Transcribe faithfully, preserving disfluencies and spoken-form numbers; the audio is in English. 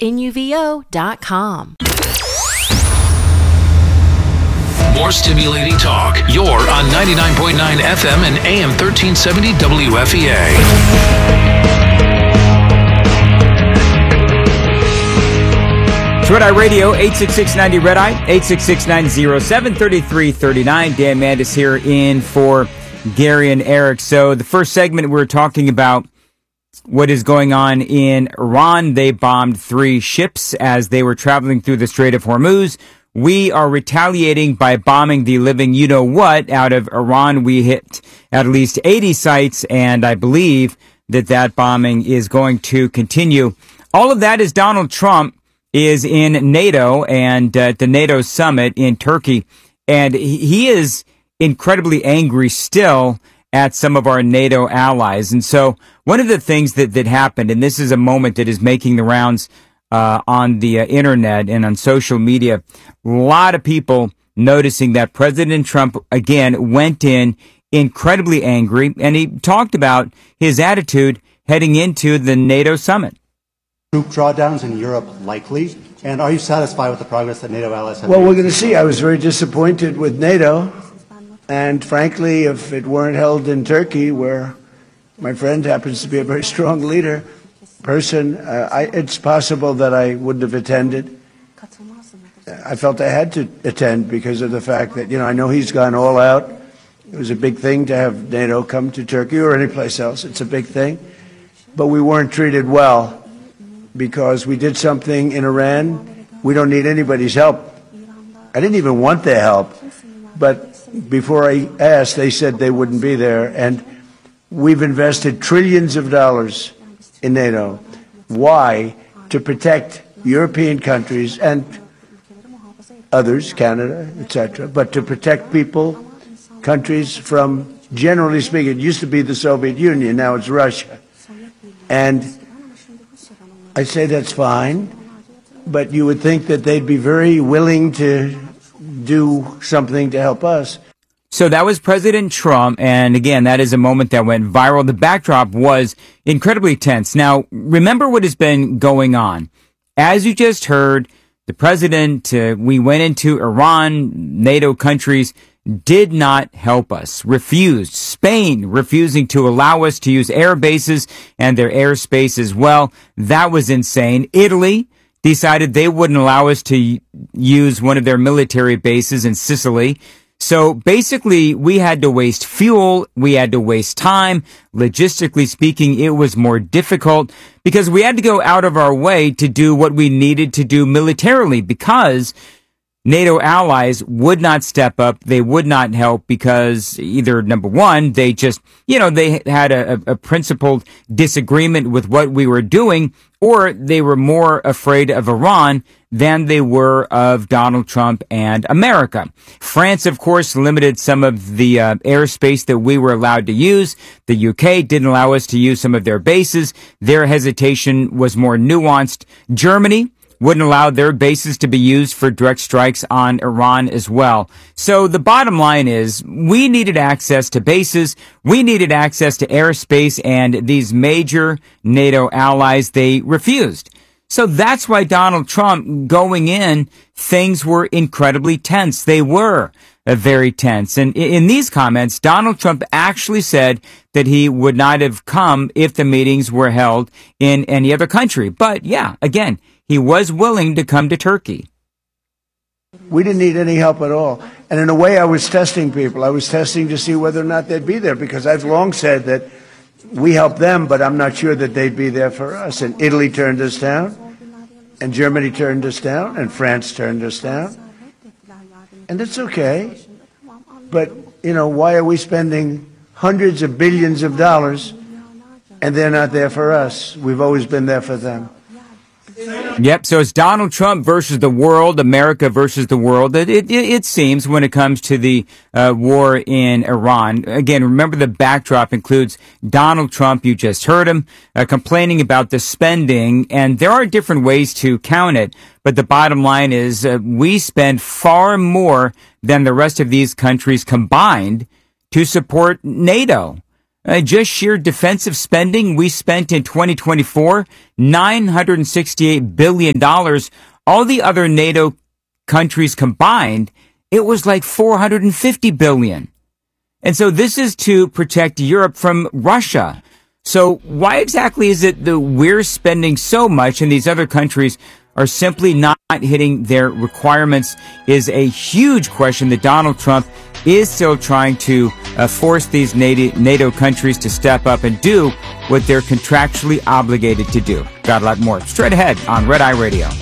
N U V O dot com. More stimulating talk. You're on ninety-nine point nine F M and A M thirteen seventy W F E A. Red Eye Radio, eight six six ninety Red Eye, eight six six nine zero seven three three three nine. Dan Mandis here in for Gary and Eric. So the first segment, we we're talking about what is going on in Iran. They bombed three ships as they were traveling through the Strait of Hormuz. We are retaliating by bombing the living you-know-what out of Iran. We hit at least eighty sites, and I believe that that bombing is going to continue. All of that is Donald Trump is in NATO and uh, the NATO summit in Turkey, and he is incredibly angry still at some of our NATO allies. And so one of the things that, that happened, and this is a moment that is making the rounds Uh, on the uh, internet and on social media, a lot of people noticing that President Trump, again, went in incredibly angry, and he talked about his attitude heading into the NATO summit. Troop drawdowns in Europe likely, and are you satisfied with the progress that NATO allies have made? Well, we're going to see. I was very disappointed with NATO, and frankly, if it weren't held in Turkey, where my friend happens to be a very strong leader, person, uh, I, it's possible that I wouldn't have attended. I felt I had to attend because of the fact that, you know, I know he's gone all out. It was a big thing to have NATO come to Turkey or any place else. It's a big thing. But we weren't treated well because we did something in Iran. We don't need anybody's help. I didn't even want their help. But before I asked, they said they wouldn't be there. And we've invested trillions of dollars in NATO. Why? To protect European countries and others, Canada, et cetera, but to protect people, countries from, generally speaking, it used to be the Soviet Union, now it's Russia. And I say that's fine, but you would think that they'd be very willing to do something to help us. So that was President Trump, and again, that is a moment that went viral. The backdrop was incredibly tense. Now, remember what has been going on. As you just heard, the president, uh, we went into Iran, NATO countries did not help us, refused. Spain refusing to allow us to use air bases and their airspace as well. That was insane. Italy decided they wouldn't allow us to use one of their military bases in Sicily. So basically, we had to waste fuel, we had to waste time. Logistically speaking, it was more difficult because we had to go out of our way to do what we needed to do militarily because NATO allies would not step up. They would not help because either, number one, they just, you know, they had a, a principled disagreement with what we were doing, or they were more afraid of Iran than they were of Donald Trump and America. France, of course, limited some of the uh, airspace that we were allowed to use. The U K didn't allow us to use some of their bases. Their hesitation was more nuanced. Germany wouldn't allow their bases to be used for direct strikes on Iran as well. So the bottom line is we needed access to bases. We needed access to airspace, and these major NATO allies, they refused. So that's why Donald Trump going in, things were incredibly tense. They were uh, very tense. And in these comments, Donald Trump actually said that he would not have come if the meetings were held in any other country. But yeah, again, he was willing to come to Turkey. We didn't need any help at all. And in a way, I was testing people. I was testing to see whether or not they'd be there, because I've long said that we helped them, but I'm not sure that they'd be there for us. And Italy turned us down, and Germany turned us down, and France turned us down. And it's okay. But, you know, why are we spending hundreds of billions of dollars and they're not there for us? We've always been there for them. Yep, so it's Donald Trump versus the world, America versus the world. It, it, it seems when it comes to the uh, war in Iran. Again, remember the backdrop includes Donald Trump, you just heard him, uh, complaining about the spending, and there are different ways to count it, but the bottom line is uh, we spend far more than the rest of these countries combined to support NATO. Uh, just sheer defensive spending, we spent in twenty twenty-four nine hundred sixty-eight billion dollars. All the other NATO countries combined, it was like four hundred fifty billion dollars. And so this is to protect Europe from Russia. So why exactly is it that we're spending so much and these other countries are simply not hitting their requirements is a huge question that Donald Trump is still trying to uh, force these NATO countries to step up and do what they're contractually obligated to do. Got a lot more straight ahead on Red Eye Radio.